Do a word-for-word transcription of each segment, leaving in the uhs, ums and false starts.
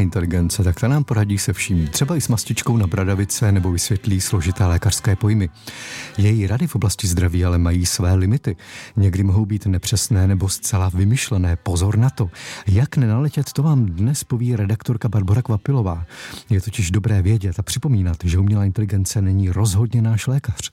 inteligence, tak ta nám poradí se vším, třeba i s mastičkou na bradavice nebo vysvětlí složité lékařské pojmy. Její rady v oblasti zdraví ale mají své limity. Někdy mohou být nepřesné nebo zcela vymyšlené. Pozor na to. Jak nenaletět, to vám dnes poví redaktorka Barbora Kvapilová. Je totiž dobré vědět a připomínat, že umělá inteligence není rozhodně náš lékař.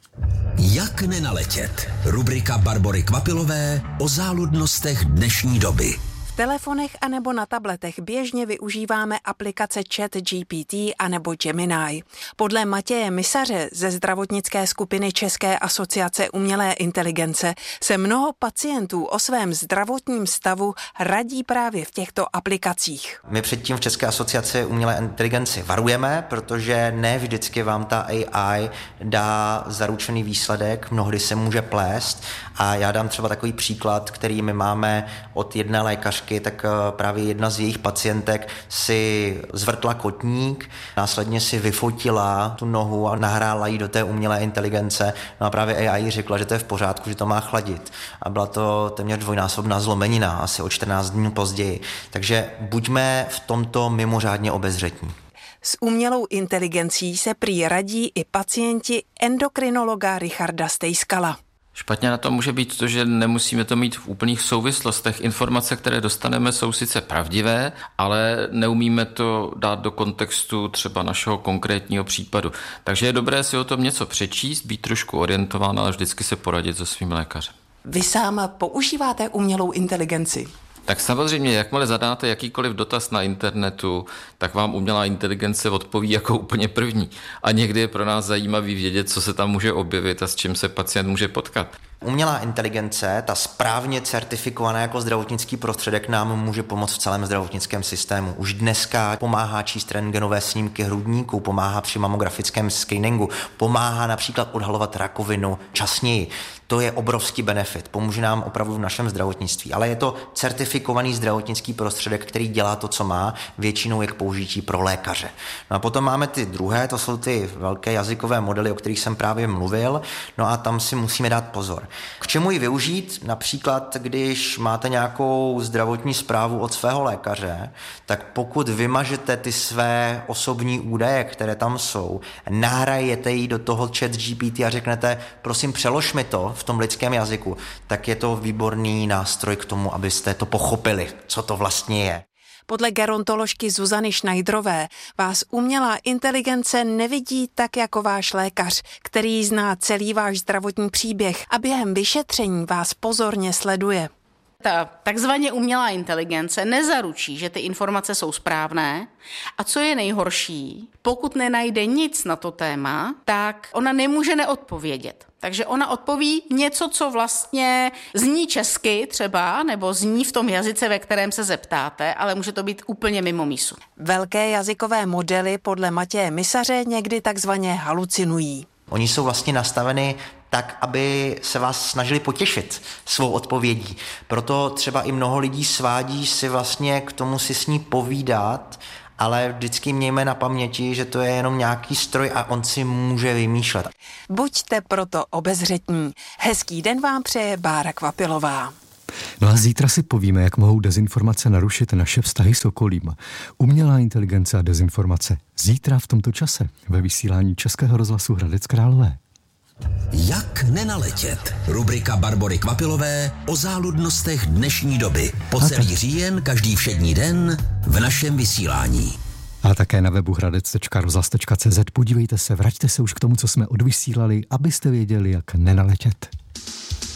Jak nenaletět? Rubrika Barbory Kvapilové o záludnostech dnešní doby. V telefonech anebo na tabletech běžně využíváme aplikace ChatGPT anebo Gemini. Podle Matěje Misaře ze zdravotnické skupiny České asociace umělé inteligence se mnoho pacientů o svém zdravotním stavu radí právě v těchto aplikacích. My předtím v České asociaci umělé inteligenci varujeme, protože ne vždycky vám ta A I dá zaručený výsledek, mnohdy se může plést a já dám třeba takový příklad, který my máme od jedné lékařky, tak právě jedna z jejich pacientek si zvrtla kotník, následně si vyfotila tu nohu a nahrála ji do té umělé inteligence. No a právě A I řekla, že to je v pořádku, že to má chladit. A byla to téměř dvojnásobná zlomenina, asi o čtrnáct dní později. Takže buďme v tomto mimořádně obezřetní. S umělou inteligencí se prý radí i pacienti endokrinologa Richarda Stejskala. Špatně na tom může být to, že nemusíme to mít v úplných souvislostech. Informace, které dostaneme, jsou sice pravdivé, ale neumíme to dát do kontextu třeba našeho konkrétního případu. Takže je dobré si o tom něco přečíst, být trošku orientován, ale vždycky se poradit se svým lékařem. Vy sám používáte umělou inteligenci? Tak samozřejmě, jakmile zadáte jakýkoliv dotaz na internetu, tak vám umělá inteligence odpoví jako úplně první. A někdy je pro nás zajímavý vědět, co se tam může objevit a s čím se pacient může potkat. Umělá inteligence, ta správně certifikovaná jako zdravotnický prostředek, nám může pomoct v celém zdravotnickém systému. Už dneska pomáhá číst rentgenové snímky hrudníku, pomáhá při mamografickém screeningu, pomáhá například odhalovat rakovinu časněji. To je obrovský benefit, pomůže nám opravdu v našem zdravotnictví, ale je to certifikovaný zdravotnický prostředek, který dělá to, co má, většinou je k použití pro lékaře. No a potom máme ty druhé, to jsou ty velké jazykové modely, o kterých jsem právě mluvil, no a tam si musíme dát pozor. K čemu ji využít? Například, když máte nějakou zdravotní zprávu od svého lékaře, tak pokud vymažete ty své osobní údaje, které tam jsou, nahrajete ji do toho ChatGPT a řeknete, prosím, přelož mi to v tom lidském jazyku, tak je to výborný nástroj k tomu, abyste to pochopili, co to vlastně je. Podle gerontoložky Zuzany Schneiderové vás umělá inteligence nevidí tak jako váš lékař, který zná celý váš zdravotní příběh a během vyšetření vás pozorně sleduje. Ta takzvaně umělá inteligence nezaručí, že ty informace jsou správné a co je nejhorší, pokud nenajde nic na to téma, tak ona nemůže neodpovědět. Takže ona odpoví něco, co vlastně zní česky třeba, nebo zní v tom jazyce, ve kterém se zeptáte, ale může to být úplně mimo mísu. Velké jazykové modely podle Matěje Misaře někdy takzvaně halucinují. Oni jsou vlastně nastaveny tak, aby se vás snažili potěšit svou odpovědí. Proto třeba i mnoho lidí svádí si vlastně k tomu si s ní povídat, ale vždycky mějme na paměti, že to je jenom nějaký stroj a on si může vymýšlet. Buďte proto obezřetní. Hezký den vám přeje Bára Kvapilová. No a zítra si povíme, jak mohou dezinformace narušit naše vztahy s okolím. Umělá inteligence a dezinformace. Zítra v tomto čase ve vysílání Českého rozhlasu Hradec Králové. Jak nenaletět? Rubrika Barbory Kvapilové o záludnostech dnešní doby. Po celý říjen, každý všední den v našem vysílání. A také na webu hradec tečka rozhlas tečka cé zet. Podívejte se, vraťte se už k tomu, co jsme odvysílali, abyste věděli, jak nenaletět.